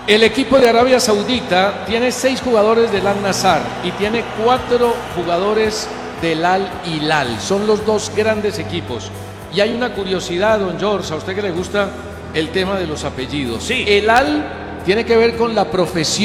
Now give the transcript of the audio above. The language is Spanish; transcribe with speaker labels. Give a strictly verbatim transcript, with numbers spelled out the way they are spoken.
Speaker 1: El equipo de Arabia Saudita tiene seis jugadores del Al-Nassr y tiene cuatro jugadores del Al-Hilal. Son los dos grandes equipos. Y hay una curiosidad, don George, a usted que le gusta el tema de los apellidos.
Speaker 2: Sí.
Speaker 1: El Al tiene que ver con la profesión